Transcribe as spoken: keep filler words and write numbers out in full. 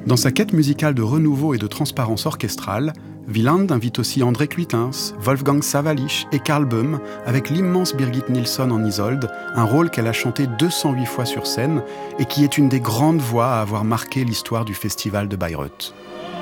Dans sa quête musicale de renouveau et de transparence orchestrale, Wieland invite aussi André Cluytens, Wolfgang Sawallisch et Karl Böhm, avec l'immense Birgit Nilsson en Isolde, un rôle qu'elle a chanté deux cent huit fois sur scène et qui est une des grandes voix à avoir marqué l'histoire du festival de Bayreuth.